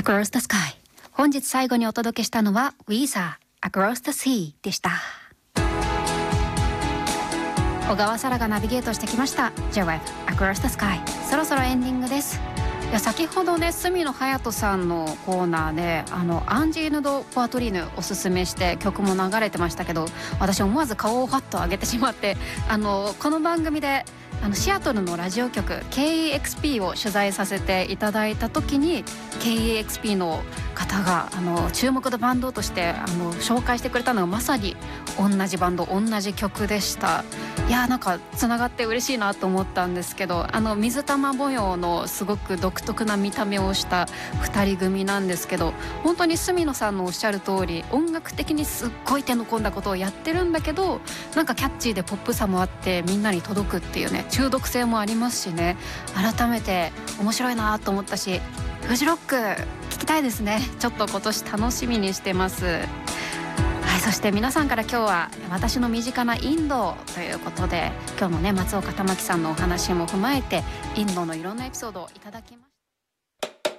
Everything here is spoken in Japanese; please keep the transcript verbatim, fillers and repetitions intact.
Across the Sky。 本日最後にお届けしたのは Weezer Across the Sea でした。小川沙羅がナビゲートしてきました J-Web Across the Sky。 そろそろエンディングです。いや先ほどね角野隼人さんのコーナーであのアンジーヌ・ド・ポアトリーヌおすすめして曲も流れてましたけど、私思わず顔をファッと上げてしまって、あのこの番組であのシアトルのラジオ局 ケーイーエックスピー を取材させていただいた時に ケーイーエックスピー の方があの注目のバンドとしてあの紹介してくれたのがまさに同じバンド同じ曲でした。いやなんかつながって嬉しいなと思ったんですけど、あの水玉模様のすごく独特な見た目をしたふたり組なんですけど、本当に角野さんのおっしゃる通り音楽的にすっごい手の込んだことをやってるんだけど、なんかキャッチーでポップさもあってみんなに届くっていうね、中毒性もありますしね、改めて面白いなと思ったし、フジロック聞きたいですね。ちょっと今年楽しみにしてます。はい、そして皆さんから今日は私の身近なインドということで、今日もね松岡玉樹さんのお話も踏まえてインドのいろんなエピソードをいただきました。